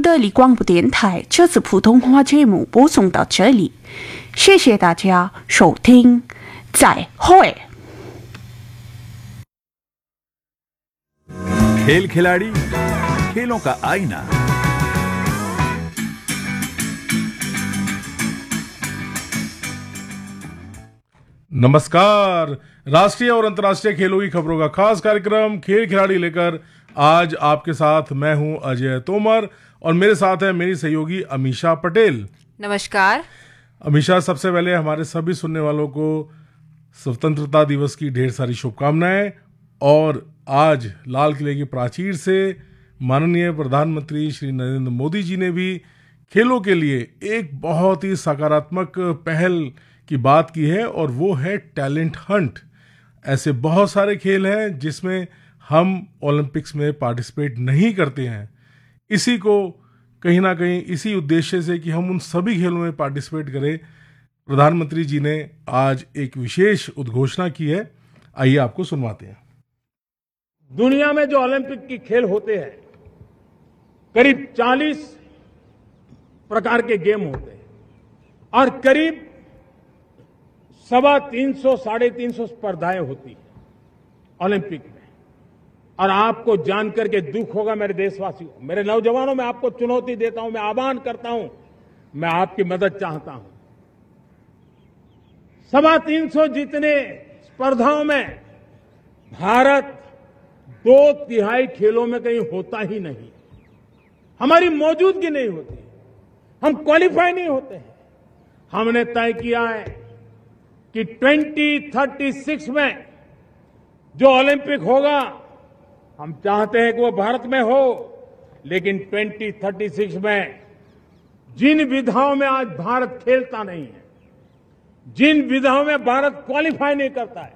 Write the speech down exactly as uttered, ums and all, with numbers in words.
的李广播电台这次普通话节目播送到这里，谢谢大家收听，再会。 खेल खिलाड़ी खेलों का आईना। नमस्कार। राष्ट्रीय और अंतर्राष्ट्रीय खेलों की खबरों का खास कार्यक्रम खेल खिलाड़ी लेकर आज आपके साथ मैं हूं अजय तोमर और मेरे साथ है मेरी सहयोगी अमीषा पटेल। नमस्कार अमीषा, सबसे पहले हमारे सभी सुनने वालों को स्वतंत्रता दिवस की ढेर सारी शुभकामनाएं। और आज लाल किले की प्राचीर से माननीय प्रधानमंत्री श्री नरेंद्र मोदी जी ने भी खेलों के लिए एक बहुत ही सकारात्मक पहल की बात की है और वो है टैलेंट हंट। ऐसे बहुत सारे खेल हैं जिसमें हम ओलंपिक्स में पार्टिसिपेट नहीं करते हैं। इसी को कहीं ना कहीं इसी उद्देश्य से कि हम उन सभी खेलों में पार्टिसिपेट करें, प्रधानमंत्री जी ने आज एक विशेष उद्घोषणा की है। आइए आपको सुनवाते हैं। दुनिया में जो ओलंपिक की खेल होते हैं, करीब चालीस प्रकार के गेम होते हैं और करीब सवा तीन सौ साढ़े तीन सौ स्पर्धाएं होती हैं ओलंपिक में। और आपको जानकर के दुख होगा मेरे देशवासियों, मेरे नौजवानों, मैं आपको चुनौती देता हूं, मैं आह्वान करता हूं, मैं आपकी मदद चाहता हूं। सवा तीन सौ जितने स्पर्धाओं में भारत दो तिहाई खेलों में कहीं होता ही नहीं, हमारी मौजूदगी नहीं होती, हम क्वालिफाई नहीं होते हैं। हमने तय किया है कि ट्वेंटी थर्टी सिक्स में जो ओलंपिक होगा, हम चाहते हैं कि वो भारत में हो, लेकिन ट्वेंटी थर्टी सिक्स में जिन विधाओं में आज भारत खेलता नहीं है, जिन विधाओं में भारत क्वालिफाई नहीं करता है,